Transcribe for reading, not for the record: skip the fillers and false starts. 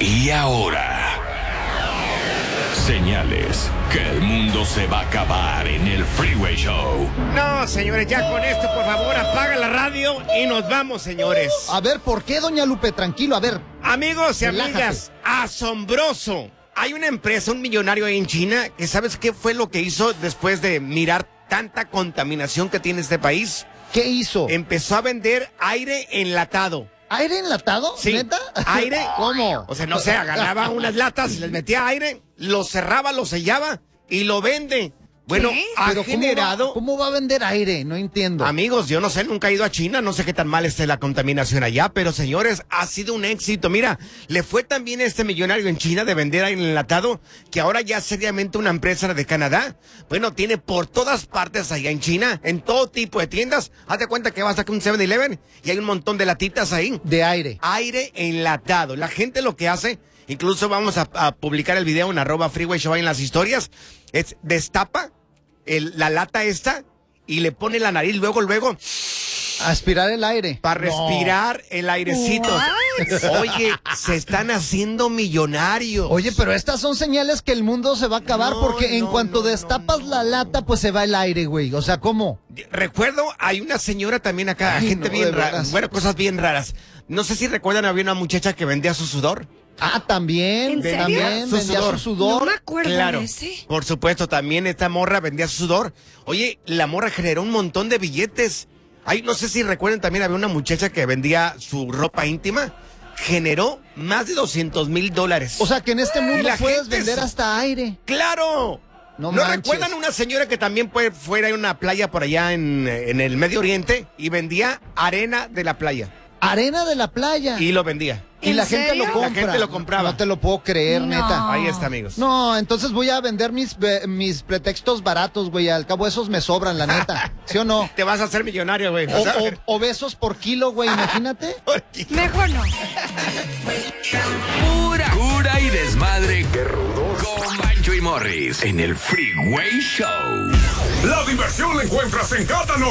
Y ahora, señales que el mundo se va a acabar en el Freeway Show. No, señores, ya con esto, por favor, apaga la radio y nos vamos, señores. A ver, ¿por qué, doña Lupe? Tranquilo, a ver. Amigos y Relájate. amigas, asombroso. Hay una empresa, un millonario ahí en China, que ¿sabes qué fue lo que hizo después de mirar tanta contaminación que tiene este país? ¿Qué hizo? Empezó a vender aire enlatado. ¿Aire enlatado? Sí. ¿Neta? ¿Aire? ¿Cómo? O sea, no sé, agarraba unas latas, les metía aire, lo cerraba, lo sellaba y lo vende. Bueno, ha Pero generado... ¿cómo va a vender aire? No entiendo. Amigos, yo no sé, nunca he ido a China, no sé qué tan mal esté la contaminación allá, pero señores, ha sido un éxito. Mira, le fue también a este millonario en China de vender aire enlatado, que ahora ya seriamente una empresa de Canadá, bueno, tiene por todas partes allá en China, en todo tipo de tiendas. Hazte cuenta que vas a un 7-Eleven y hay un montón de latitas ahí. De aire. Aire enlatado. La gente lo que hace, incluso vamos a publicar el video en @freewayshow en las historias, es destapa la lata esta y le pone la nariz luego Aspirar el aire. para respirar el airecito. Oye, se están haciendo millonarios. Oye, pero estas son señales que el mundo se va a acabar No, porque en no, cuanto no, destapas no, la no. lata, pues se va el aire, güey. O sea, ¿cómo? Recuerdo, hay una señora también acá, Ay, gente no, bien de rara, veras. bueno, cosas bien raras. No sé si recuerdan, había una muchacha que vendía su sudor. Ah, también. ¿En serio? También Su vendía sudor. su sudor. No me acuerdo Claro, de ese. por supuesto, también esta morra vendía su sudor. Oye, la morra generó un montón de billetes. Ay, no sé si recuerdan, también había una muchacha que vendía su ropa íntima. Generó más de $200,000. O sea, que en este Y mundo la puedes gente vender se- hasta aire. ¡Claro! No ¿No manches. recuerdan una señora que también fuera a una playa por allá en el Medio Oriente y vendía arena de la playa? Arena de la playa. Y lo vendía. Y ¿En la gente serio? lo compra. La gente lo compraba. No te lo puedo creer, No. neta. Ahí está, amigos. No, entonces voy a vender mis pretextos baratos, güey. Al cabo esos me sobran, la neta. ¿Sí o no? Te vas a hacer millonario, güey. O besos por kilo, güey, imagínate. Mejor no. Pura cura y desmadre. ¡Qué rudos! Con Bancho y Morris en el Freeway Show. La diversión la encuentras en cada nota.